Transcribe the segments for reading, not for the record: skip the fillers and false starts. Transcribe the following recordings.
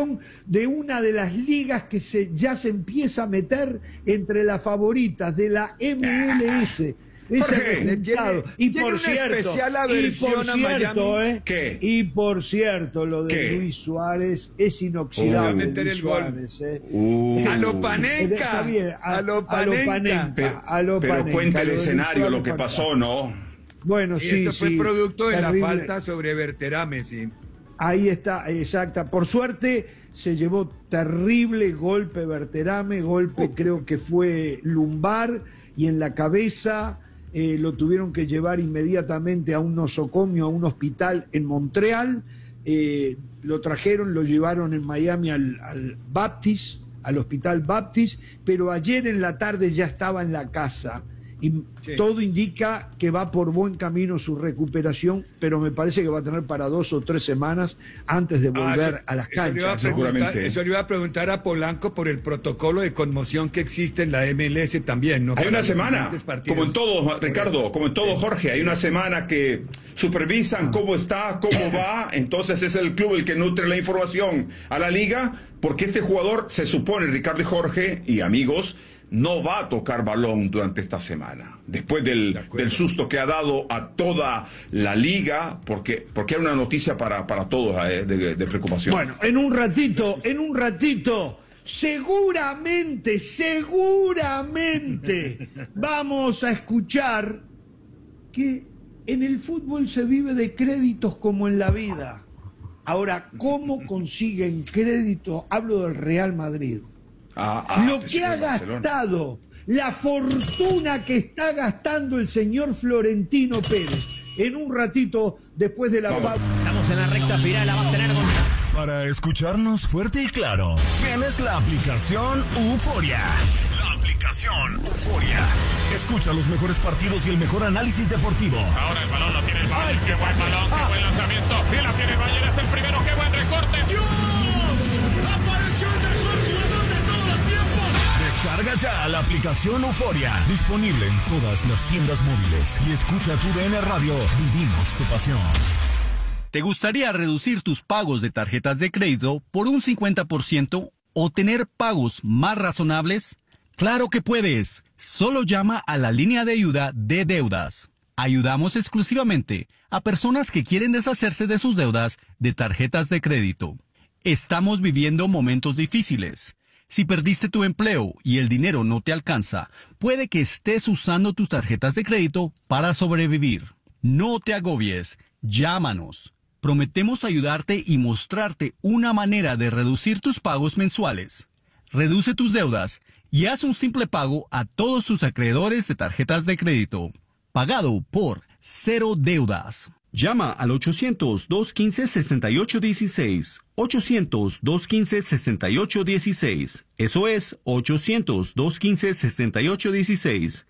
campeón de una de las ligas que ya se empieza a meter entre las favoritas de la MLS. Jorge, y por cierto, ¿Qué? Y por cierto, lo de ¿Qué? Luis Suárez es inoxidable. meter Luis el gol. Suárez, A lo Panenka. Está bien, a lo Panenka. Pero cuenta el escenario, lo que pasó, ¿no? Bueno, Esto fue producto de terrible. la falta sobre Berterame, sí. Ahí está, exacta. Por suerte se llevó terrible golpe Berterame, creo que fue lumbar y en la cabeza. Lo tuvieron que llevar inmediatamente a un nosocomio, a un hospital en Montreal. Lo trajeron, lo llevaron en Miami al Baptist, al Hospital Baptist, pero ayer en la tarde ya estaba en la casa. Y todo indica que va por buen camino su recuperación, pero me parece que va a tener para 2 o 3 semanas antes de volver a las canchas. Seguramente. Eso le iba a preguntar a Polanco por el protocolo de conmoción que existe en la MLS también, ¿no? Hay una semana, como en todo, Ricardo, como en todo, Jorge, hay una semana que supervisan cómo está, cómo va, entonces es el club el que nutre la información a la liga, porque este jugador se supone, Ricardo y Jorge y amigos, no va a tocar balón durante esta semana, después del susto que ha dado a toda la liga, porque era una noticia para todos de preocupación. Bueno, en un ratito, seguramente vamos a escuchar que en el fútbol se vive de créditos como en la vida. Ahora, ¿cómo consiguen crédito? Hablo del Real Madrid. Lo que ha gastado, la fortuna que está gastando el señor Florentino Pérez. En un ratito, después de la pausa. Estamos en la recta final, la va a tener Gonzalo. Para escucharnos fuerte y claro, tienes la aplicación Euforia. La aplicación Euforia. Escucha los mejores partidos y el mejor análisis deportivo. Ahora el balón lo tiene el Bayern. Qué buen balón, qué buen lanzamiento. Y la tiene el Bayern, es el primero. Qué buen recorte. ¡Dios! ¡Apareció el mejor jugador de todos los tiempos! Descarga ya la aplicación Euforia. Disponible en todas las tiendas móviles. Y escucha tu DN Radio. Vivimos tu pasión. ¿Te gustaría reducir tus pagos de tarjetas de crédito por un 50% o tener pagos más razonables? ¡Claro que puedes! Solo llama a la línea de ayuda de deudas. Ayudamos exclusivamente a personas que quieren deshacerse de sus deudas de tarjetas de crédito. Estamos viviendo momentos difíciles. Si perdiste tu empleo y el dinero no te alcanza, puede que estés usando tus tarjetas de crédito para sobrevivir. No te agobies. Llámanos. Prometemos ayudarte y mostrarte una manera de reducir tus pagos mensuales. Reduce tus deudas y haz un simple pago a todos tus acreedores de tarjetas de crédito. Pagado por Cero Deudas. Llama al 800-215-6816. 800-215-6816. Eso es 800-215-6816.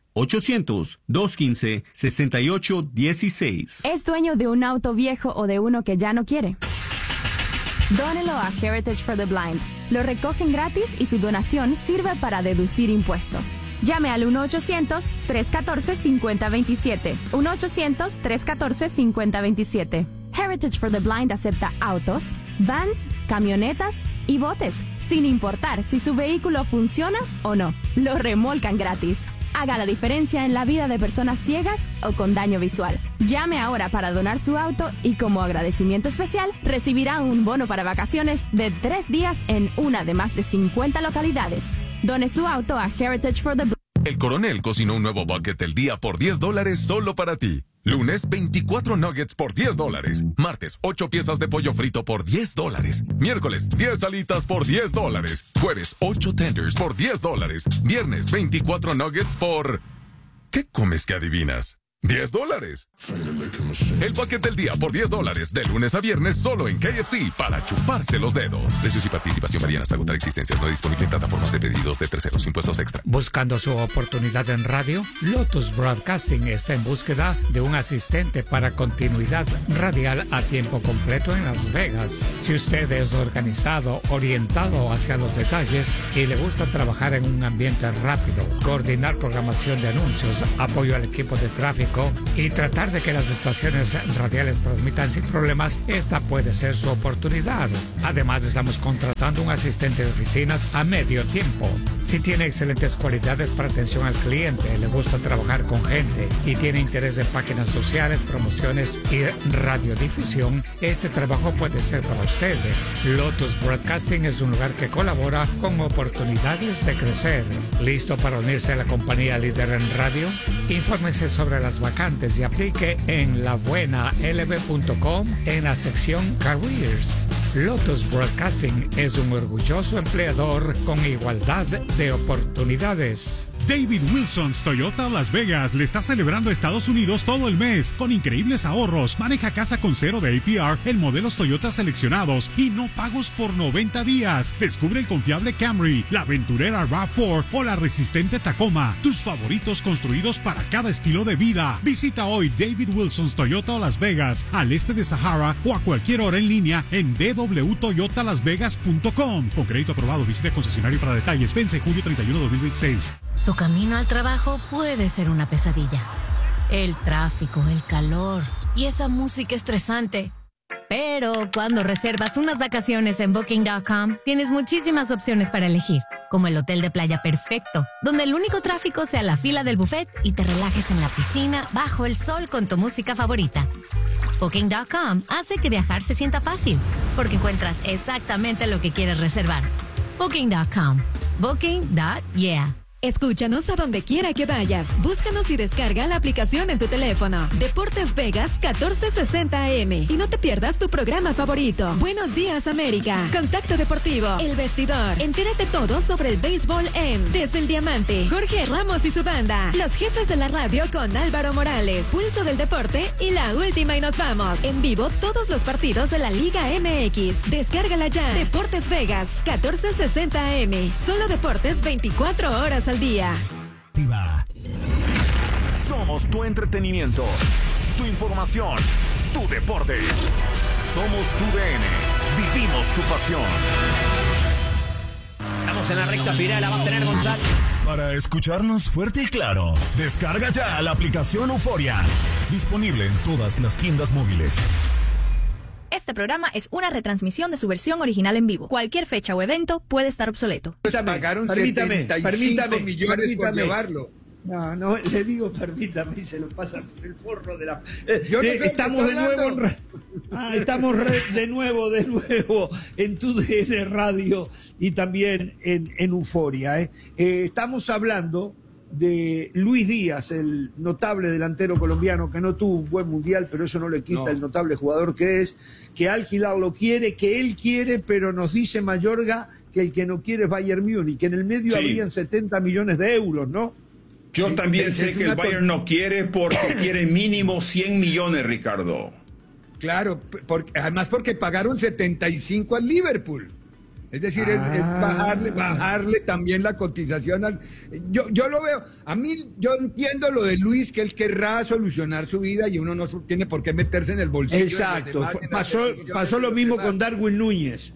800-215-6816. ¿Es dueño de un auto viejo o de uno que ya no quiere? Dónelo a Heritage for the Blind. Lo recogen gratis y su donación sirve para deducir impuestos. Llame al 1-800-314-5027. 1-800-314-5027. Heritage for the Blind acepta autos, vans, camionetas y botes, sin importar si su vehículo funciona o no. Lo remolcan gratis. Haga la diferencia en la vida de personas ciegas o con daño visual. Llame ahora para donar su auto y como agradecimiento especial recibirá un bono para vacaciones de 3 días en una de más de 50 localidades. Done su auto a Heritage for the Blind. El Coronel cocinó un nuevo bucket del día por $10 solo para ti. Lunes, 24 nuggets por $10. Martes, 8 piezas de pollo frito por $10. Miércoles, 10 alitas por $10. Jueves, 8 tenders por $10. Viernes, 24 nuggets por... ¿Qué comes que adivinas? $10. El paquete del día por $10, de lunes a viernes solo en KFC para chuparse los dedos. Precios y participación varían hasta agotar existencias. No disponible en plataformas de pedidos de terceros. Impuestos extra. Buscando su oportunidad en radio, Lotus Broadcasting está en búsqueda de un asistente para continuidad radial a tiempo completo en Las Vegas. Si usted es organizado, orientado hacia los detalles y le gusta trabajar en un ambiente rápido, coordinar programación de anuncios, apoyo al equipo de tráfico tráfico y tratar de que las estaciones radiales transmitan sin problemas, esta puede ser su oportunidad. Además, estamos contratando un asistente de oficinas a medio tiempo. Si tiene excelentes cualidades para atención al cliente, le gusta trabajar con gente y tiene interés en páginas sociales, promociones y radiodifusión, este trabajo puede ser para usted. Lotus Broadcasting es un lugar que colabora con oportunidades de crecer. ¿Listo para unirse a la compañía líder en radio? Infórmese sobre las vacantes y aplique en labuenalb.com en la sección Careers. Lotus Broadcasting es un orgulloso empleador con igualdad de oportunidades. David Wilson's Toyota Las Vegas le está celebrando a Estados Unidos todo el mes con increíbles ahorros. Maneja casa con cero de APR en modelos Toyota seleccionados y no pagos por 90 días. Descubre el confiable Camry, la aventurera RAV4 o la resistente Tacoma. Tus favoritos construidos para cada estilo de vida. Visita hoy David Wilson's Toyota Las Vegas al este de Sahara o a cualquier hora en línea en www.toyotalasvegas.com. Con crédito aprobado, visite concesionario para detalles. Vence julio 31, 2026. Tu camino al trabajo puede ser una pesadilla. El tráfico, el calor y esa música estresante. Pero cuando reservas unas vacaciones en Booking.com, tienes muchísimas opciones para elegir, como el hotel de playa perfecto, donde el único tráfico sea la fila del buffet y te relajes en la piscina bajo el sol con tu música favorita. Booking.com hace que viajar se sienta fácil, porque encuentras exactamente lo que quieres reservar. Booking.com. Booking.yeah. Escúchanos a donde quiera que vayas. Búscanos y descarga la aplicación en tu teléfono. Deportes Vegas 1460 AM. Y no te pierdas tu programa favorito. Buenos días, América. Contacto Deportivo. El Vestidor. Entérate todo sobre el béisbol en Desde el Diamante. Jorge Ramos y su banda. Los jefes de la radio con Álvaro Morales. Pulso del deporte y la última y nos vamos. En vivo todos los partidos de la Liga MX. Descárgala ya. Deportes Vegas 1460 AM. Solo deportes 24 horas al día. Somos tu entretenimiento, tu información, tu deporte. Somos tu DN. Vivimos tu pasión. Estamos en la recta final, la va a tener Gonzalo. Para escucharnos fuerte y claro, descarga ya la aplicación Euforia. Disponible en todas las tiendas móviles. Este programa es una retransmisión de su versión original en vivo. Cualquier fecha o evento puede estar obsoleto. Pagaron 75 millones por llevarlo. No, le digo permítame y se lo pasa por el forro de la... estamos de nuevo estamos de nuevo en tu DN Radio y también en Euforia. Estamos hablando de Luis Díaz, el notable delantero colombiano que no tuvo un buen mundial, pero eso no le quita el notable jugador que es, que Al Hilal lo quiere, que él quiere, pero nos dice Mayorga que el que no quiere es Bayern Múnich, que en el medio habrían 70 millones de euros, ¿no? Yo también sé que el Bayern no quiere porque quiere mínimo 100 millones, Ricardo. Claro, además porque pagaron 75 al Liverpool. Es decir, es bajarle también la cotización. Yo lo veo. A mí, yo entiendo lo de Luis, que él querrá solucionar su vida y uno no tiene por qué meterse en el bolsillo. Exacto. Pasó lo mismo con Darwin Núñez.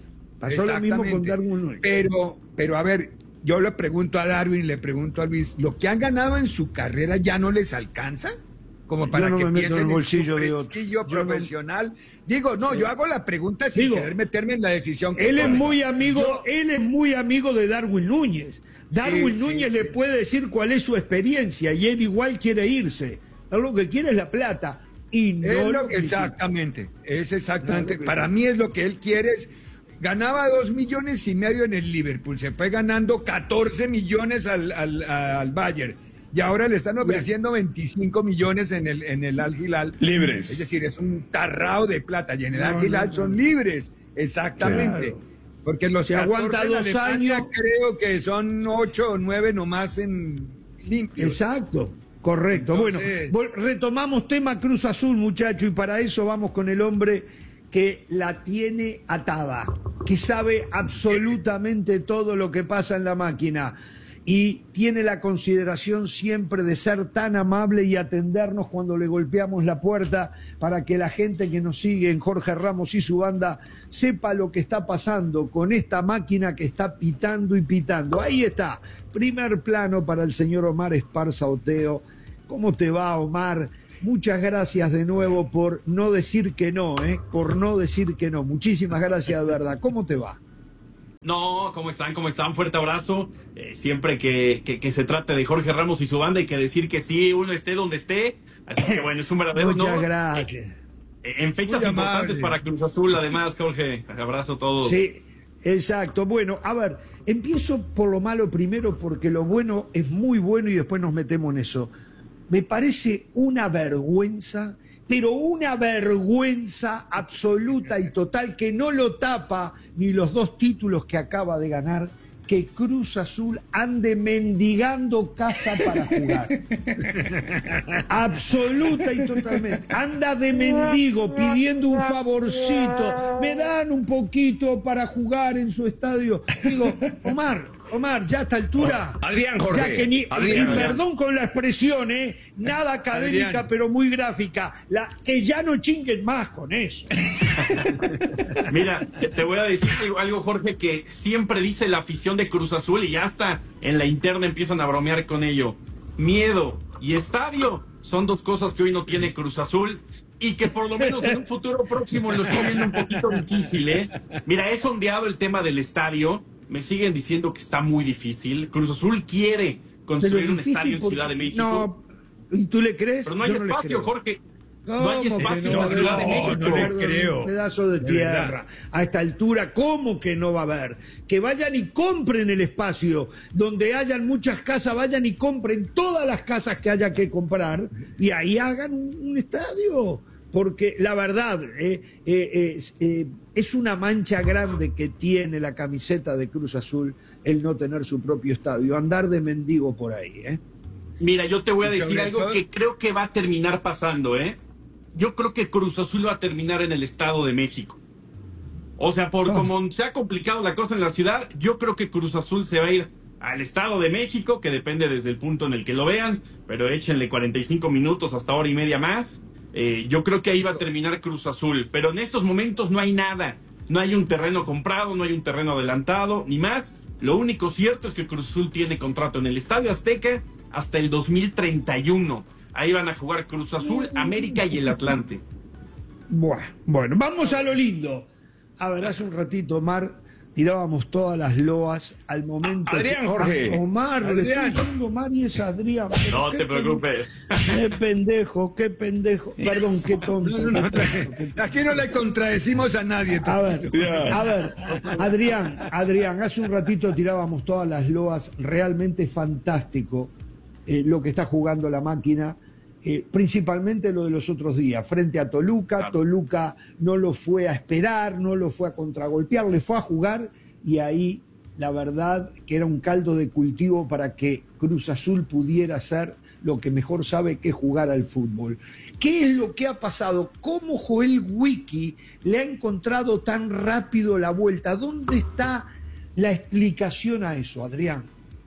Pero a ver, yo le pregunto a Darwin, le pregunto a Luis, ¿lo que han ganado en su carrera ya no les alcanza? Como para que piensen en su prestigio profesional. Yo hago la pregunta sin querer meterme en la decisión. Él es muy amigo de Darwin Núñez. Darwin Núñez le puede decir cuál es su experiencia y él igual quiere irse. Él lo que quiere es la plata. Y no exactamente. Para mí es lo que él quiere. Ganaba 2,5 millones en el Liverpool. Se fue ganando 14 millones al Bayern. Y ahora le están ofreciendo 25 millones en el Al Hilal. Libres. Es decir, es un tarrao de plata. Y en el Al Hilal son libres. Exactamente. Claro. Porque los que aguanta 2 años. Creo que son 8 o 9 nomás en limpio. Exacto. Correcto. Entonces, bueno, retomamos tema Cruz Azul, muchacho. Y para eso vamos con el hombre que la tiene atada. Que sabe absolutamente todo lo que pasa en la máquina. Y tiene la consideración siempre de ser tan amable y atendernos cuando le golpeamos la puerta para que la gente que nos sigue en Jorge Ramos y su banda sepa lo que está pasando con esta máquina que está pitando y pitando. Ahí está, primer plano para el señor Omar Esparza Oteo. ¿Cómo te va, Omar? muchas gracias de nuevo por no decir que no, por no decir que no. Muchísimas gracias, de verdad. ¿Cómo te va? No, ¿cómo están? ¿Cómo están? Fuerte abrazo. Siempre que se trate de Jorge Ramos y su banda hay que decir que sí, uno esté donde esté. Así que bueno, es un verdadero honor. Muchas gracias. En fechas importantes para Cruz Azul, además, Jorge. Abrazo a todos. Sí, exacto. Bueno, a ver, empiezo por lo malo primero porque lo bueno es muy bueno y después nos metemos en eso. Me parece una vergüenza, pero una vergüenza absoluta y total que no lo tapa ni los 2 títulos que acaba de ganar, que Cruz Azul ande mendigando casa para jugar. Absoluta y totalmente. Anda de mendigo pidiendo un favorcito. Me dan un poquito para jugar en su estadio. Digo, Omar, ya a esta altura. Adrián, Jorge. Ya que Adrián, perdón con la expresión, nada académica, Adrián, pero muy gráfica. Que ya no chinguen más con eso. Mira, te voy a decir algo, Jorge, que siempre dice la afición de Cruz Azul y ya hasta en la interna empiezan a bromear con ello. Miedo y estadio son 2 cosas que hoy no tiene Cruz Azul y que por lo menos en un futuro próximo lo estoy viendo un poquito difícil, Mira, he sondeado el tema del estadio. Me siguen diciendo que está muy difícil. Cruz Azul quiere construir un estadio en Ciudad de México. No, ¿y tú le crees? Pero no hay espacio, Jorge. No hay espacio en la Ciudad de México. No le creo. Un pedazo de tierra. A esta altura, ¿cómo que no va a haber? Que vayan y compren el espacio. Donde hayan muchas casas, vayan y compren todas las casas que haya que comprar y ahí hagan un estadio. Porque la verdad, es una mancha grande que tiene la camiseta de Cruz Azul el no tener su propio estadio, andar de mendigo por ahí. Mira, yo te voy a decir algo que creo que va a terminar pasando. Yo creo que Cruz Azul va a terminar en el Estado de México. O sea, por como se ha complicado la cosa en la ciudad, yo creo que Cruz Azul se va a ir al Estado de México, que depende desde el punto en el que lo vean, pero échenle 45 minutos hasta hora y media más. Yo creo que ahí va a terminar Cruz Azul, pero en estos momentos no hay nada, no hay un terreno comprado, no hay un terreno adelantado, ni más. Lo único cierto es que Cruz Azul tiene contrato en el Estadio Azteca hasta el 2031. Ahí van a jugar Cruz Azul, América y el Atlante. Bueno, vamos a lo lindo. A ver, hace un ratito, Omar, tirábamos todas las loas al momento. Adrián, Jorge. Omar, Adrián. Le estoy diciendo Omar y es Adrián. No te preocupes. Qué pendejo. Perdón, qué tonto. Aquí no le contradecimos a nadie. A ver, Adrián, hace un ratito tirábamos todas las loas. Realmente fantástico lo que está jugando la máquina. Principalmente lo de los otros días, frente a Toluca. Claro. Toluca no lo fue a esperar, no lo fue a contragolpear, le fue a jugar y ahí la verdad que era un caldo de cultivo para que Cruz Azul pudiera hacer lo que mejor sabe, que es jugar al fútbol. ¿Qué es lo que ha pasado? ¿Cómo Joel Wiki le ha encontrado tan rápido la vuelta? ¿Dónde está la explicación a eso, Adrián?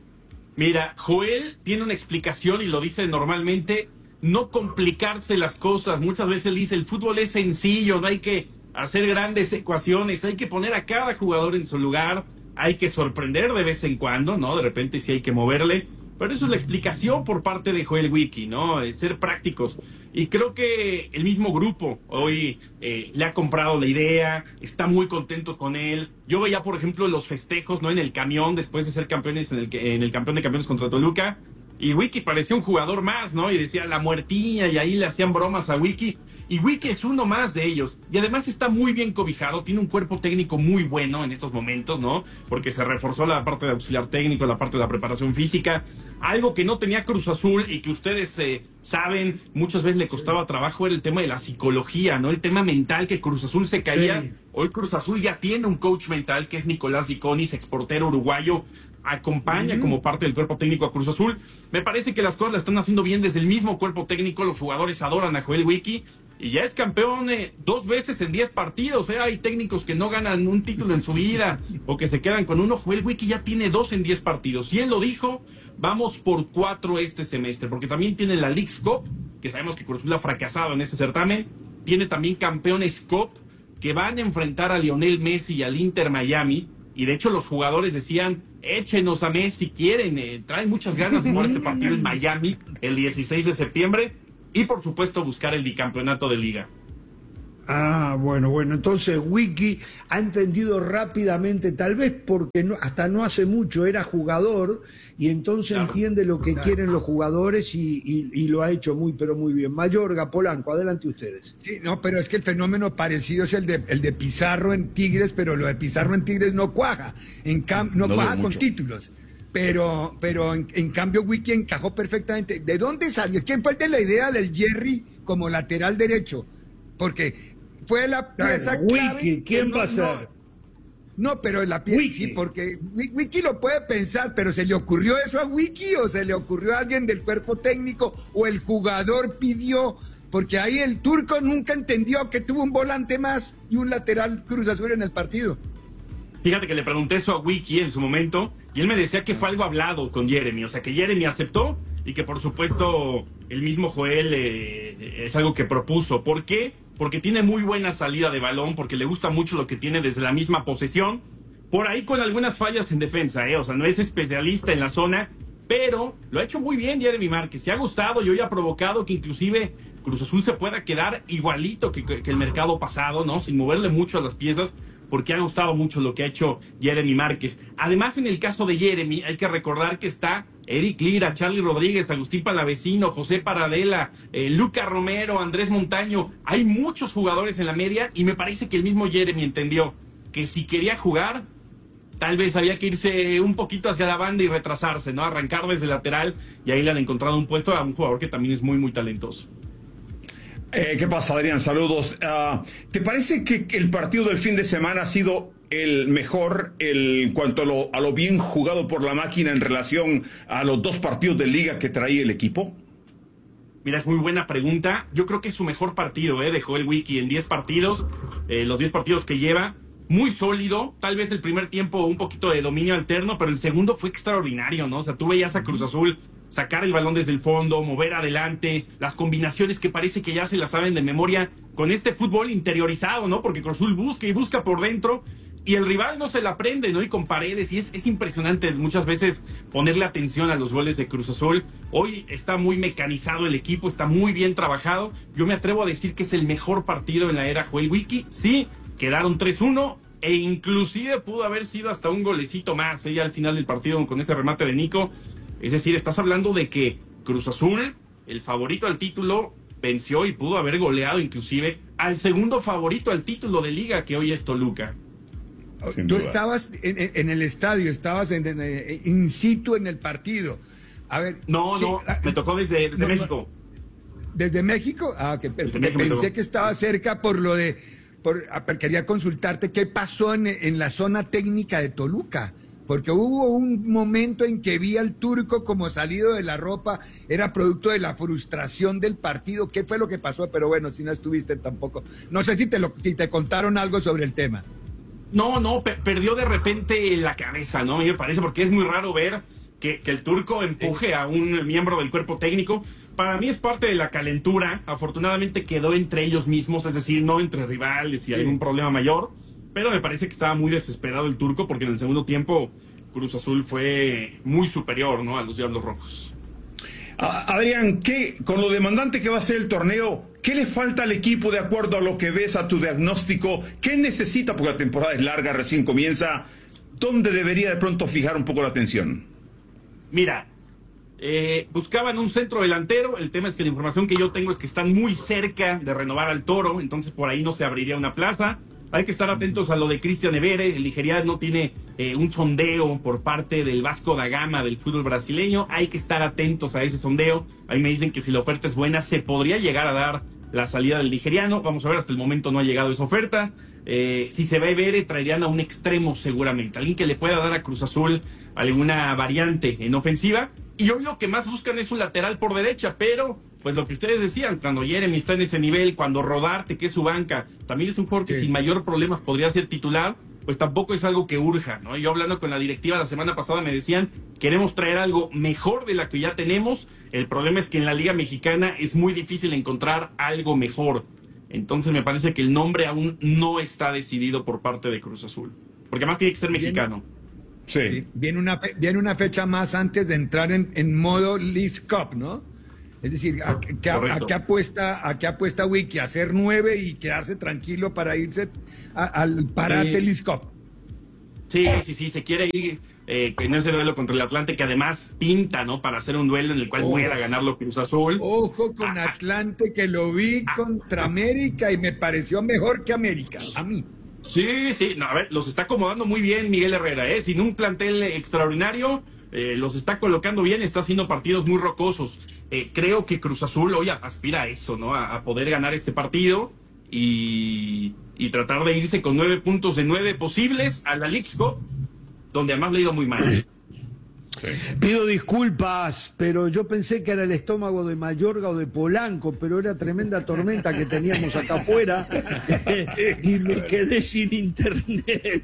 Mira, Joel tiene una explicación y lo dice normalmente: no complicarse las cosas. Muchas veces dice, el fútbol es sencillo, no hay que hacer grandes ecuaciones, hay que poner a cada jugador en su lugar, hay que sorprender de vez en cuando, ¿no? De repente sí hay que moverle, pero eso es la explicación por parte de Joel Wiki, ¿no? Ser prácticos. Y creo que el mismo grupo hoy le ha comprado la idea, está muy contento con él. Yo veía, por ejemplo, los festejos, ¿no? En el camión, después de ser campeones en el campeón de campeones contra Toluca. Y Wiki parecía un jugador más, ¿no? Y decía la muertilla, y ahí le hacían bromas a Wiki. Y Wiki es uno más de ellos. Y además está muy bien cobijado, tiene un cuerpo técnico muy bueno en estos momentos, ¿no? Porque se reforzó la parte de auxiliar técnico, la parte de la preparación física. Algo que no tenía Cruz Azul y que ustedes saben, muchas veces le costaba trabajo, era el tema de la psicología, ¿no? El tema mental, que Cruz Azul se caía. Sí. Hoy Cruz Azul ya tiene un coach mental, que es Nicolás Viconis, exportero uruguayo. Acompaña como parte del cuerpo técnico a Cruz Azul. Me parece que las cosas las están haciendo bien desde el mismo cuerpo técnico. Los jugadores adoran a Joel Wiki y ya es campeón 2 veces en 10 partidos. Hay técnicos que no ganan un título en su vida o que se quedan con uno. Joel Wiki ya tiene 2 en 10 partidos y él lo dijo: vamos por 4 este semestre, porque también tiene la Leagues Cup, que sabemos que Cruz Azul ha fracasado en este certamen. Tiene también Campeones Cup, que van a enfrentar a Lionel Messi y al Inter Miami. Y de hecho los jugadores decían: échenos a Messi, quieren, traen muchas ganas de jugar este partido en Miami el 16 de septiembre. y por supuesto buscar el bicampeonato de liga. Ah, bueno, entonces Wiki ha entendido rápidamente, tal vez porque hasta no hace mucho era jugador y entonces entiende lo que quieren los jugadores y lo ha hecho muy, pero muy bien. Mayorga, Polanco, adelante ustedes. Sí, no, pero es que el fenómeno parecido es el de Pizarro en Tigres, pero lo de Pizarro en Tigres no cuaja, no cuaja con títulos. Pero en cambio Wiki encajó perfectamente. ¿De dónde salió? ¿Quién fue el de la idea del Jerry como lateral derecho? Porque fue la pieza clave. Wiki, ¿quién va a ser? No, pero la pieza sí, porque Wiki lo puede pensar, pero ¿se le ocurrió eso a Wiki o se le ocurrió a alguien del cuerpo técnico o el jugador pidió? Porque ahí el turco nunca entendió que tuvo un volante más y un lateral Cruz Azul en el partido. Fíjate que le pregunté eso a Wiki en su momento y él me decía que fue algo hablado con Jeremy, o sea que Jeremy aceptó y que por supuesto el mismo Joel es algo que propuso. ¿Por qué? Porque tiene muy buena salida de balón, porque le gusta mucho lo que tiene desde la misma posesión, por ahí con algunas fallas en defensa, o sea, no es especialista en la zona, pero lo ha hecho muy bien Jeremy Márquez, se ha gustado y hoy ha provocado que inclusive Cruz Azul se pueda quedar igualito que el mercado pasado, ¿no? Sin moverle mucho a las piezas, porque ha gustado mucho lo que ha hecho Jeremy Márquez. Además, en el caso de Jeremy, hay que recordar que está Eric Lira, Charly Rodríguez, Agustín Palavecino, José Paradela, Luca Romero, Andrés Montaño. Hay muchos jugadores en la media y me parece que el mismo Jeremy entendió que si quería jugar, tal vez había que irse un poquito hacia la banda y retrasarse, ¿no? Arrancar desde lateral y ahí le han encontrado un puesto a un jugador que también es muy, muy talentoso. ¿Qué pasa, Adrián? Saludos. ¿Te parece que el partido del fin de semana ha sido el mejor en cuanto a lo bien jugado por la máquina en relación a los dos partidos de liga que traía el equipo? Mira, es muy buena pregunta. Yo creo que es su mejor partido, dejó el Wiki en 10 partidos, los 10 partidos que lleva, muy sólido. Tal vez el primer tiempo un poquito de dominio alterno, pero el segundo fue extraordinario, ¿no? O sea, tú veías a Cruz Azul sacar el balón desde el fondo, mover adelante, las combinaciones que parece que ya se las saben de memoria, con este fútbol interiorizado, ¿no? Porque Cruz Azul busca y busca por dentro, y el rival no se la prende, ¿no? Y con Paredes, y es impresionante muchas veces ponerle atención a los goles de Cruz Azul. Hoy está muy mecanizado el equipo, está muy bien trabajado. Yo me atrevo a decir que es el mejor partido en la era Joel Wiki. Sí, quedaron 3-1, e inclusive pudo haber sido hasta un golecito más, ya al final del partido con ese remate de Nico. Es decir, estás hablando de que Cruz Azul, el favorito al título, venció y pudo haber goleado inclusive al segundo favorito al título de liga, que hoy es Toluca. Tú estabas en el estadio, estabas in situ en el partido. A ver, no, me tocó desde México. ¿Desde México? Ah, que pensé que estaba cerca por lo de... quería consultarte qué pasó en la zona técnica de Toluca. Porque hubo un momento en que vi al turco como salido de la ropa, era producto de la frustración del partido. ¿Qué fue lo que pasó? Pero bueno, si no estuviste tampoco. No sé si te contaron algo sobre el tema. No, perdió de repente la cabeza, ¿no? A mí me parece, porque es muy raro ver que el turco empuje a un miembro del cuerpo técnico. Para mí es parte de la calentura. Afortunadamente quedó entre ellos mismos, es decir, no entre rivales y algún problema mayor. Pero me parece que estaba muy desesperado el turco, porque en el segundo tiempo Cruz Azul fue muy superior, ¿no?, a los Diablos Rojos. Adrián, con lo demandante que va a ser el torneo, ¿qué le falta al equipo de acuerdo a lo que ves, a tu diagnóstico? ¿Qué necesita? Porque la temporada es larga, recién comienza. ¿Dónde debería de pronto fijar un poco la atención? Mira, buscaban un centro delantero. El tema es que la información que yo tengo es que están muy cerca de renovar al Toro, entonces por ahí no se abriría una plaza. Hay que estar atentos a lo de Cristian Evere. El nigeriano tiene un sondeo por parte del Vasco da Gama del fútbol brasileño. Hay que estar atentos a ese sondeo. Ahí me dicen que si la oferta es buena, se podría llegar a dar la salida del nigeriano. Vamos a ver, hasta el momento no ha llegado esa oferta. Si se va Evere, traerían a un extremo seguramente. Alguien que le pueda dar a Cruz Azul alguna variante en ofensiva. Y hoy lo que más buscan es un lateral por derecha, pero pues lo que ustedes decían, cuando Jeremy está en ese nivel, cuando Rodarte, que es su banca, también es un jugador que sin mayor problemas podría ser titular, pues tampoco es algo que urja, ¿no? Yo hablando con la directiva la semana pasada me decían, queremos traer algo mejor de la que ya tenemos. El problema es que en la Liga Mexicana es muy difícil encontrar algo mejor. Entonces me parece que el nombre aún no está decidido por parte de Cruz Azul, porque además tiene que ser mexicano. Sí. Viene una fecha más antes de entrar en modo League Cup, ¿no? Es decir, ¿a qué apuesta Wiki? ¿A hacer 9 y quedarse tranquilo para irse al Paratelis Cup? Sí, se quiere ir en ese duelo contra el Atlante, que además pinta, ¿no? Para hacer un duelo en el cual pueda ganarlo Cruz Azul. Ojo con Atlante, que lo vi contra América y me pareció mejor que América, a mí. Sí, no, a ver, los está acomodando muy bien Miguel Herrera, sin un plantel extraordinario, los está colocando bien, está haciendo partidos muy rocosos. Creo que Cruz Azul hoy aspira a eso, ¿no? A poder ganar este partido y tratar de irse con 9 puntos de 9 posibles a la Leagues Cup, donde además le ha ido muy mal. Sí. Pido disculpas, pero yo pensé que era el estómago de Mayorga o de Polanco, pero era tremenda tormenta que teníamos acá afuera y me quedé sin internet.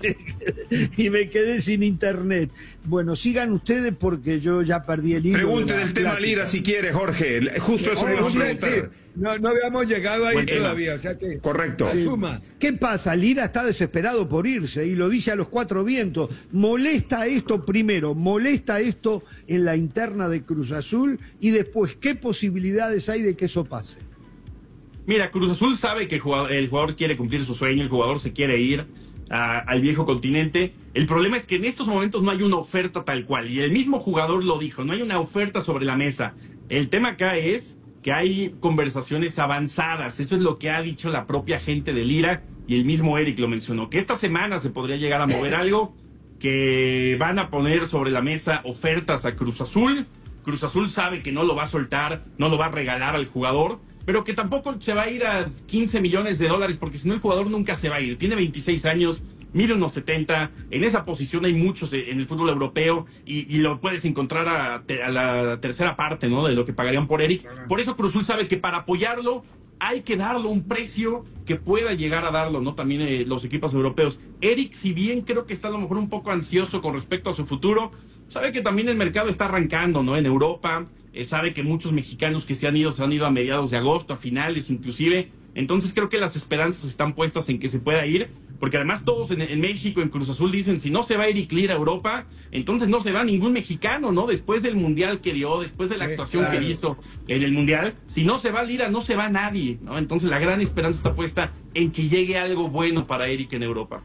Y me quedé sin internet. Bueno, sigan ustedes porque yo ya perdí el hilo. Pregunte del tema Lira si quiere, Jorge. Justo eso le iba a preguntar. No habíamos llegado ahí todavía, o sea que... Correcto. Suma. ¿Qué pasa? Lira está desesperado por irse y lo dice a los 4 vientos. ¿Molesta esto primero? ¿Molesta esto en la interna de Cruz Azul? Y después, ¿qué posibilidades hay de que eso pase? Mira, Cruz Azul sabe que el jugador quiere cumplir su sueño, el jugador se quiere ir al viejo continente. El problema es que en estos momentos no hay una oferta tal cual, y el mismo jugador lo dijo, no hay una oferta sobre la mesa. El tema acá es que hay conversaciones avanzadas, eso es lo que ha dicho la propia gente de Lira, y el mismo Eric lo mencionó, que esta semana se podría llegar a mover algo, que van a poner sobre la mesa ofertas a Cruz Azul. Cruz Azul sabe que no lo va a soltar, no lo va a regalar al jugador, pero que tampoco se va a ir a 15 millones de dólares, porque si no el jugador nunca se va a ir. Tiene 26 años, mide unos 70, en esa posición hay muchos en el fútbol europeo y lo puedes encontrar a la tercera parte, ¿no? De lo que pagarían por Eric. Por eso Cruz Azul sabe que para apoyarlo hay que darle un precio que pueda llegar a darlo, ¿no? También los equipos europeos. Eric, si bien creo que está a lo mejor un poco ansioso con respecto a su futuro, sabe que también el mercado está arrancando, ¿no? En Europa, sabe que muchos mexicanos que se han ido a mediados de agosto, a finales inclusive. Entonces creo que las esperanzas están puestas en que se pueda ir, porque además todos en México, en Cruz Azul, dicen, si no se va Eric Lira a Europa, entonces no se va ningún mexicano, ¿no? Después del Mundial que dio, después de la actuación que hizo en el Mundial, si no se va Lira, no se va nadie, ¿no? Entonces la gran esperanza está puesta en que llegue algo bueno para Eric en Europa.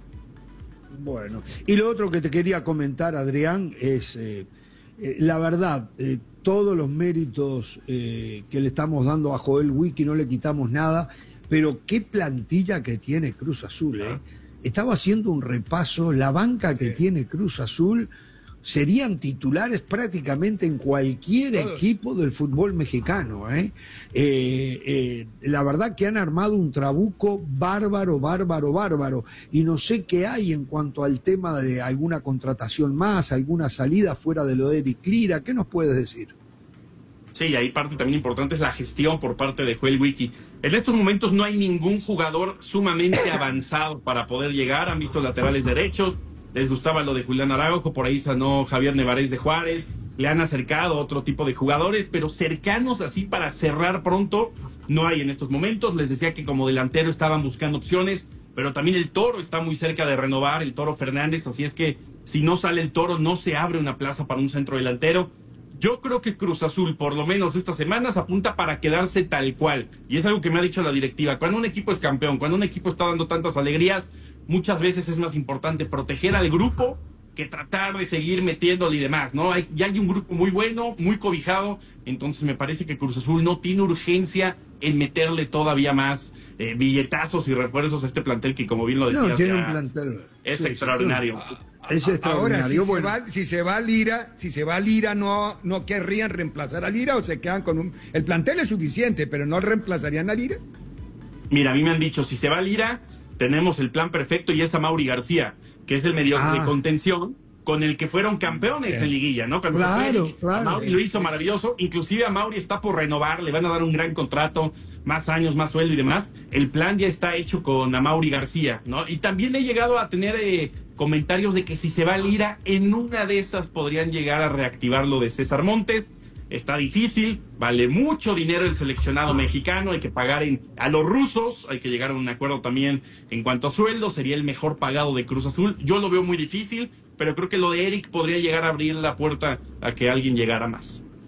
Bueno, y lo otro que te quería comentar, Adrián, es, la verdad, todos los méritos que le estamos dando a Joel Wiki, no le quitamos nada, pero qué plantilla que tiene Cruz Azul, ¿eh? Estaba haciendo un repaso, la banca que tiene Cruz Azul serían titulares prácticamente en cualquier equipo del fútbol mexicano, ¿eh? La verdad que han armado un trabuco bárbaro, y no sé qué hay en cuanto al tema de alguna contratación más, alguna salida fuera de lo de Eric Lira. ¿Qué nos puedes decir? Sí, ahí parte también importante es la gestión por parte de Joel Wiki. En estos momentos no hay ningún jugador sumamente avanzado para poder llegar. Han visto laterales derechos, les gustaba lo de Julián Araujo, por ahí sanó Javier Nevarez de Juárez, le han acercado otro tipo de jugadores, pero cercanos así para cerrar pronto no hay en estos momentos. Les decía que como delantero estaban buscando opciones, pero también el Toro está muy cerca de renovar, el Toro Fernández, así es que si no sale el Toro no se abre una plaza para un centro delantero. Yo creo que Cruz Azul, por lo menos estas semanas, apunta para quedarse tal cual. Y es algo que me ha dicho la directiva. Cuando un equipo es campeón, cuando un equipo está dando tantas alegrías, muchas veces es más importante proteger al grupo que tratar de seguir metiéndole y demás, ¿no? Ya hay un grupo muy bueno, muy cobijado, entonces me parece que Cruz Azul no tiene urgencia en meterle todavía más billetazos y refuerzos a este plantel que, como bien lo decías, no, tiene un plantel. Es extraordinario. Es extraordinario. Ahora, si se va Lira, no querrían reemplazar a Lira o se quedan con el plantel es suficiente, pero no reemplazarían a Lira. Mira, a mí me han dicho, si se va Lira, tenemos el plan perfecto y es a Mauri García, que es el medio de contención con el que fueron campeones en liguilla, ¿no? Cuando se fue, a Mauri lo hizo maravilloso, inclusive a Mauri está por renovar, le van a dar un gran contrato, más años, más sueldo y demás. El plan ya está hecho con Mauri García, ¿no? Y también he llegado a tener comentarios de que si se va Lira, en una de esas podrían llegar a reactivar lo de César Montes. Está difícil, vale mucho dinero el seleccionado mexicano, hay que pagar a los rusos, hay que llegar a un acuerdo también en cuanto a sueldo, sería el mejor pagado de Cruz Azul. Yo lo veo muy difícil, pero creo que lo de Eric podría llegar a abrir la puerta a que alguien llegara más.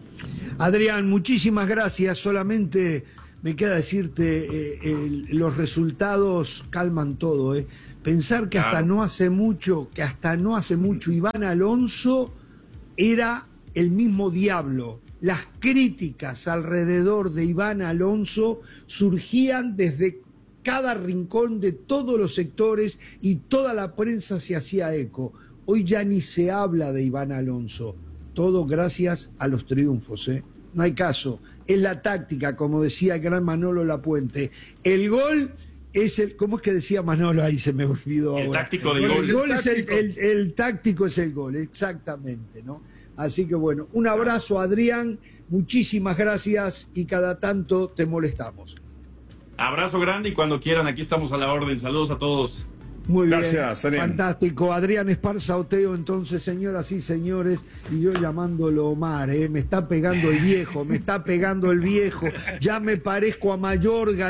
Adrián, muchísimas gracias. Solamente me queda decirte, los resultados calman todo. Pensar que hasta no hace mucho, Iván Alonso era el mismo diablo. Las críticas alrededor de Iván Alonso surgían desde cada rincón de todos los sectores y toda la prensa se hacía eco. Hoy ya ni se habla de Iván Alonso. Todo gracias a los triunfos, No hay caso. Es la táctica, como decía el gran Manolo Lapuente. El gol es el... ¿Cómo es que decía Manolo? Ahí se me olvidó ahora. El táctico del gol. El gol es el táctico es el gol, exactamente, ¿no? Así que bueno, un abrazo, Adrián. Muchísimas gracias y cada tanto te molestamos. Abrazo grande y cuando quieran, aquí estamos a la orden. Saludos a todos. Muy bien, gracias, Adrián. Fantástico. Adrián Esparza Oteo, entonces, señoras y señores, y yo llamándolo Omar, me está pegando el viejo, ya me parezco a Mayorga,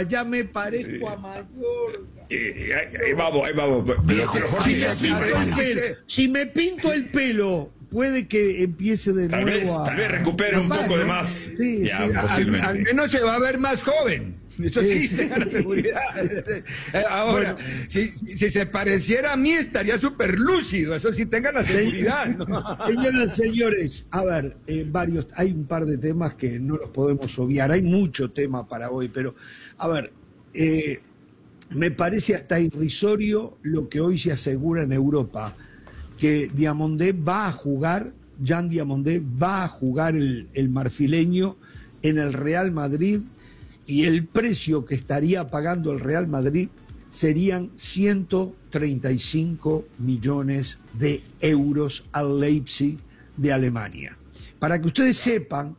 Vamos. Si me pinto el pelo, puede que empiece de nuevo Tal vez recupere un poco de más. Sí, posiblemente. Al menos se va a ver más joven. Eso sí, tenga la seguridad. Ahora, bueno, si se pareciera a mí, estaría súper lúcido. Eso sí, tenga la seguridad. ¿No? Señoras y señores, a ver, hay un par de temas que no los podemos obviar. Hay mucho tema para hoy, pero, a ver, me parece hasta irrisorio lo que hoy se asegura en Europa, que Diamondé va a jugar, Jan Diamondé va a jugar el marfileño en el Real Madrid. Y el precio que estaría pagando el Real Madrid serían 135 millones de euros al Leipzig de Alemania. Para que ustedes sepan,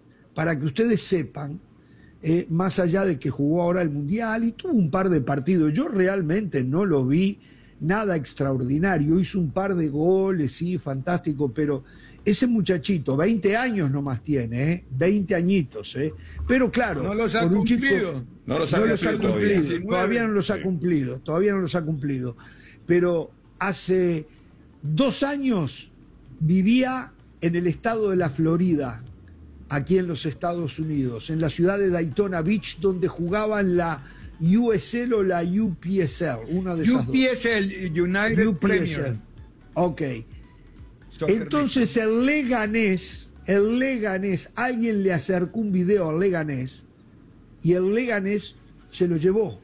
más allá de que jugó ahora el Mundial y tuvo un par de partidos, yo realmente no lo vi nada extraordinario, hizo un par de goles, sí, fantástico, pero ese muchachito, 20 años nomás tiene, 20 añitos, pero claro, no los ha cumplido. No los ha cumplido. Todavía no los ha cumplido. Pero hace 2 años vivía en el estado de la Florida, aquí en los Estados Unidos, en la ciudad de Daytona Beach, donde jugaban la USL o la UPSL, una de esas UPSL, United Premier. Ok. Entonces el Leganés, alguien le acercó un video al Leganés y el Leganés se lo llevó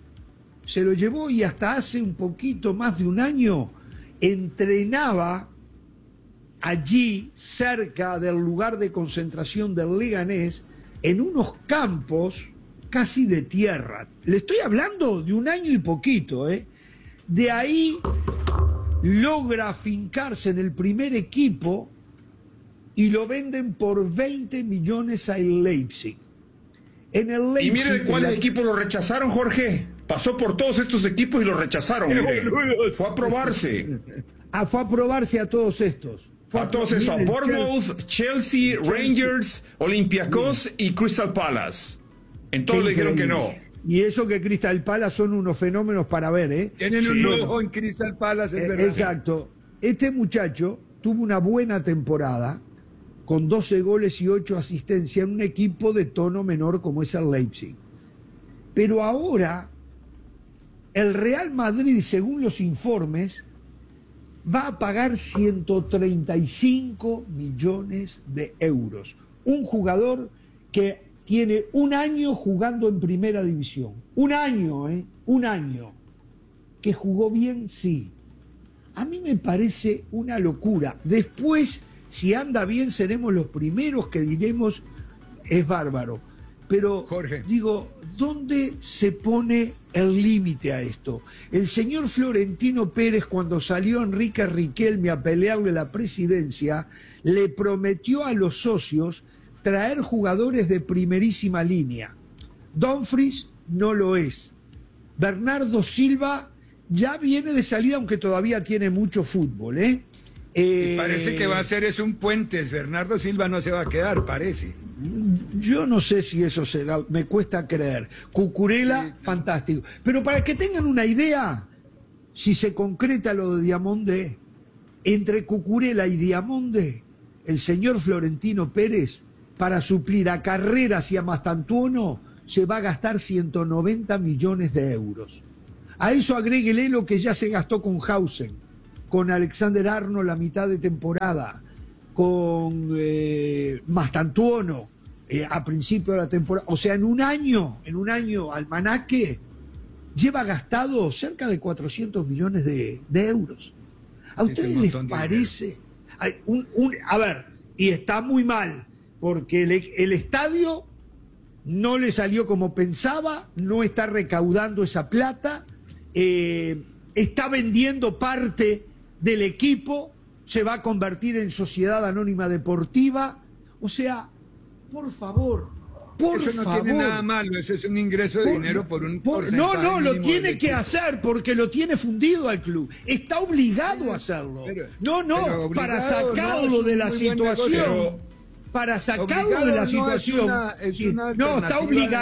y hasta hace un poquito más de un año entrenaba allí cerca del lugar de concentración del Leganés en unos campos casi de tierra. Le estoy hablando de un año y poquito, De ahí logra afincarse en el primer equipo y lo venden por 20 millones al Leipzig. En el Leipzig. Y mire cuáles equipos lo rechazaron, Jorge. Pasó por todos estos equipos y lo rechazaron. Fue a probarse. Fue a probarse a todos estos. A Bournemouth, Chelsea, Rangers, Olympiacos y Crystal Palace. En todos le dijeron que no. Y eso que Crystal Palace son unos fenómenos para ver, Tienen un ojo en Crystal Palace, es verdad. Exacto. Este muchacho tuvo una buena temporada, con 12 goles y 8 asistencias en un equipo de tono menor como es el Leipzig. Pero ahora, el Real Madrid, según los informes, va a pagar 135 millones de euros. Un jugador que tiene un año jugando en primera división. Un año. Que jugó bien, sí. A mí me parece una locura. Después, si anda bien, seremos los primeros que diremos es bárbaro. Pero, Jorge, digo, ¿dónde se pone el límite a esto? El señor Florentino Pérez, cuando salió Enrique Riquelme a pelearle la presidencia, le prometió a los socios traer jugadores de primerísima línea. Dumfries no lo es. Bernardo Silva ya viene de salida, aunque todavía tiene mucho fútbol, Y parece que va a ser un Puentes. Bernardo Silva no se va a quedar, parece. Yo no sé si eso será, me cuesta creer. Cucurella, sí, fantástico. Pero para que tengan una idea, si se concreta lo de Diamondé, entre Cucurella y Diamondé, el señor Florentino Pérez para suplir a Carreras y a Mastantuono se va a gastar 190 millones de euros. A eso agréguele lo que ya se gastó con Hausen, con Alexander Arnold la mitad de temporada, con Mastantuono a principio de la temporada. O sea, en un año, Almanaque lleva gastado cerca de 400 millones de euros. ¿A ustedes les parece? A ver, y está muy mal, porque el estadio no le salió como pensaba, no está recaudando esa plata, está vendiendo parte del equipo, se va a convertir en sociedad anónima deportiva. O sea, por favor, eso no tiene nada malo, eso es un ingreso de dinero por un porcentaje. No, lo tiene que hacer porque lo tiene fundido al club. Está obligado a hacerlo. Pero para sacarlo de la situación. Para sacarlo de la situación. No, está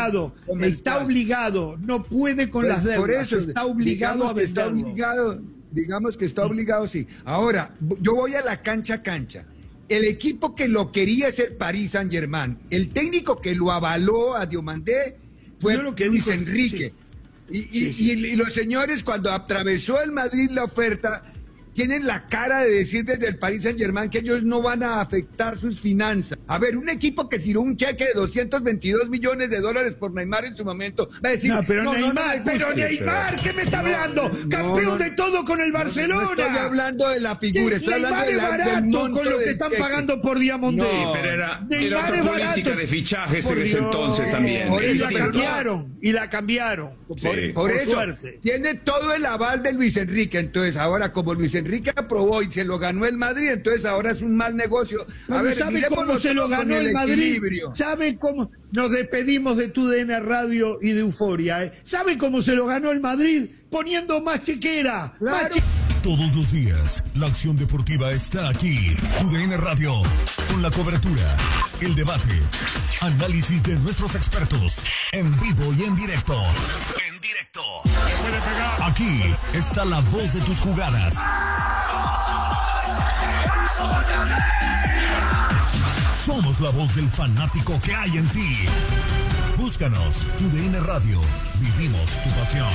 obligado. No puede con las deudas. Por eso está obligado a venderlo. Digamos que está obligado, sí. Ahora, yo voy a la cancha. El equipo que lo quería es el Paris Saint-Germain. El técnico que lo avaló a Diomandé fue Luis Enrique. Sí. Y los señores, cuando atravesó el Madrid la oferta, tienen la cara de decir desde el Paris Saint-Germain que ellos no van a afectar sus finanzas. A ver, un equipo que tiró un cheque de 222 millones de dólares por Neymar en su momento va a decir... Neymar, ¿qué me está hablando? Campeón de todo con el Barcelona. No estoy hablando de la figura, estoy hablando del monto con lo que están pagando por Diamondé. Sí, pero era otra política de fichajes en ese entonces también. Y la cambiaron. Por eso, suerte. Tiene todo el aval de Luis Enrique. Entonces, ahora, como Luis Enrique aprobó y se lo ganó el Madrid, entonces ahora es un mal negocio. ¿Sabe cómo se lo ganó el Madrid? ¿Sabe cómo? Nos despedimos de TUDN Radio y de Euforia. ¿Sabe cómo se lo ganó el Madrid? Poniendo más chequera. Claro. Todos los días, la acción deportiva está aquí. TUDN Radio, con la cobertura, el debate, análisis de nuestros expertos, en vivo y en directo. Aquí está la voz de tus jugadas. Somos la voz del fanático que hay en ti. Búscanos, TUDN Radio. Vivimos tu pasión.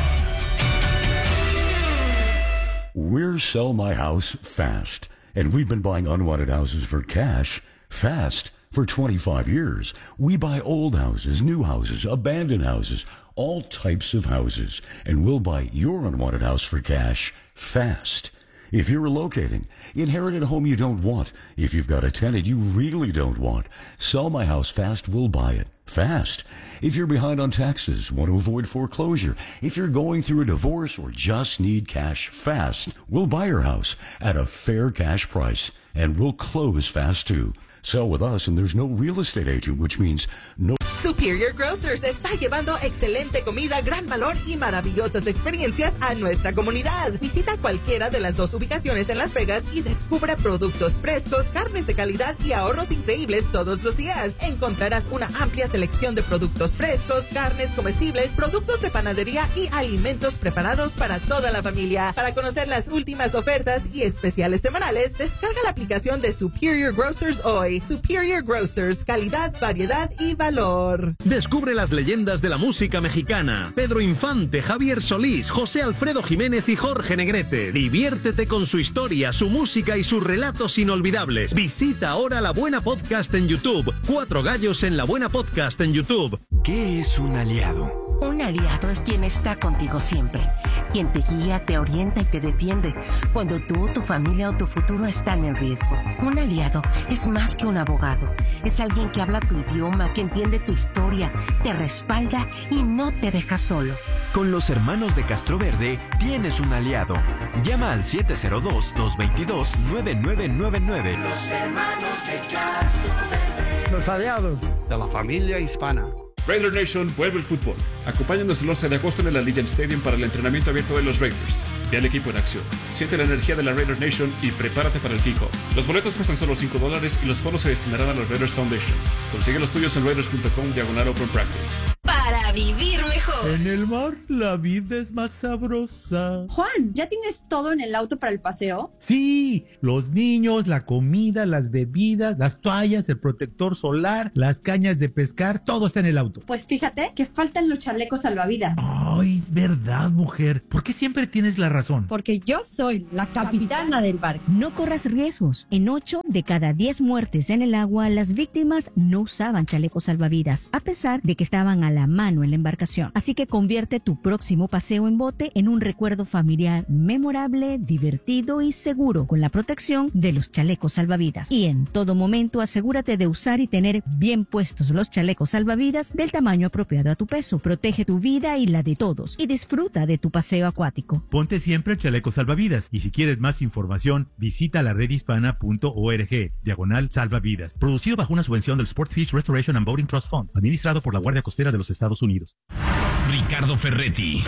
We're Sell My House Fast, and we've been buying unwanted houses for cash fast for 25 years. We buy old houses, new houses, abandoned houses, all types of houses, and we'll buy your unwanted house for cash fast. If you're relocating, inherit a home you don't want. If you've got a tenant you really don't want, Sell My House Fast will buy it fast. If you're behind on taxes, want to avoid foreclosure, if you're going through a divorce or just need cash fast, we'll buy your house at a fair cash price, and we'll close fast too. Sell with us and there's no real estate agent, which means no... Superior Grocers está llevando excelente comida, gran valor y maravillosas experiencias a nuestra comunidad. Visita cualquiera de las dos ubicaciones en Las Vegas y descubre productos frescos, carnes de calidad y ahorros increíbles todos los días. Encontrarás una amplia selección de productos frescos, carnes comestibles, productos de panadería y alimentos preparados para toda la familia. Para conocer las últimas ofertas y especiales semanales, descarga la aplicación de Superior Grocers hoy. Superior Grocers, calidad, variedad y valor. Descubre las leyendas de la música mexicana. Pedro Infante, Javier Solís, José Alfredo Jiménez y Jorge Negrete. Diviértete con su historia, su música y sus relatos inolvidables. Visita ahora La Buena Podcast en YouTube. 4 gallos en La Buena Podcast en YouTube. ¿Qué es un aliado? Un aliado es quien está contigo siempre, quien te guía, te orienta y te defiende cuando tú, tu familia o tu futuro están en riesgo. Un aliado es más que un abogado, es alguien que habla tu idioma, que entiende tu historia, te respalda y no te deja solo. Con los hermanos de Castroverde tienes un aliado. Llama al 702-222-9999. Los hermanos de Castroverde. Los aliados de la familia hispana. Raider Nation vuelve el fútbol. Acompáñanos el 11 de agosto en el Allegiant Stadium para el entrenamiento abierto de los Raiders. Ve al equipo en acción. Siente la energía de la Raider Nation y prepárate para el kickoff. Los boletos cuestan solo $5 y los fondos se destinarán a los Raiders Foundation. Consigue los tuyos en raiders.com/open practice. Para vivir mejor. En el mar la vida es más sabrosa. Juan, ¿ya tienes todo en el auto para el paseo? Sí, los niños, la comida, las bebidas, las toallas, el protector solar, las cañas de pescar, todo está en el auto. Pues fíjate que faltan los chalecos salvavidas. Ay, es verdad, mujer. ¿Por qué siempre tienes la razón? Porque yo soy la capitana del barco. No corras riesgos. En 8 de cada 10 muertes en el agua, las víctimas no usaban chalecos salvavidas, a pesar de que estaban a la mano en la embarcación. Así que convierte tu próximo paseo en bote en un recuerdo familiar memorable, divertido y seguro, con la protección de los chalecos salvavidas. Y en todo momento asegúrate de usar y tener bien puestos los chalecos salvavidas del tamaño apropiado a tu peso. Protege tu vida y la de todos y disfruta de tu paseo acuático. Ponte siempre el chaleco salvavidas y si quieres más información, visita la redhispana.org/salvavidas. Producido bajo una subvención del Sportfish Restoration and Boating Trust Fund, administrado por la Guardia Costera de los Estados Unidos. Ricardo Ferretti.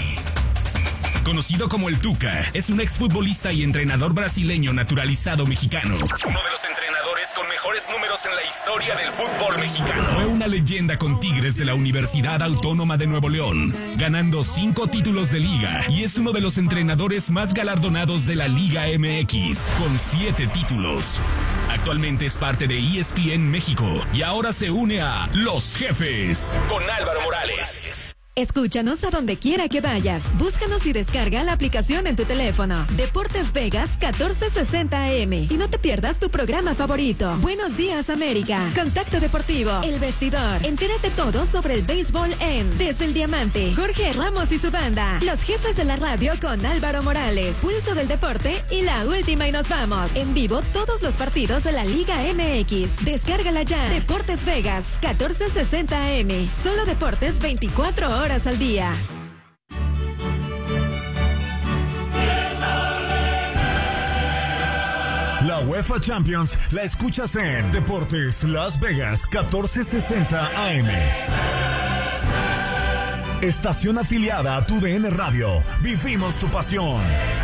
Conocido como el Tuca, es un exfutbolista y entrenador brasileño naturalizado mexicano. Uno de los entrenadores con mejores números en la historia del fútbol mexicano. Fue una leyenda con Tigres de la Universidad Autónoma de Nuevo León, ganando 5 títulos de liga, y es uno de los entrenadores más galardonados de la Liga MX, con 7 títulos. Actualmente es parte de ESPN México y ahora se une a Los Jefes con Álvaro Morales. Escúchanos a donde quiera que vayas. Búscanos y descarga la aplicación en tu teléfono. Deportes Vegas 1460 AM. Y no te pierdas tu programa favorito. Buenos días, América. Contacto Deportivo. El Vestidor. Entérate todo sobre el béisbol en Desde el Diamante. Jorge Ramos y su banda. Los Jefes de la Radio con Álvaro Morales. Pulso del Deporte y la última y nos vamos. En vivo todos los partidos de la Liga MX. Descárgala ya. Deportes Vegas 1460 AM. Solo deportes 24 horas al día. La UEFA Champions la escuchas en Deportes Las Vegas 1460 AM. Estación afiliada a tu DN Radio. Vivimos tu pasión.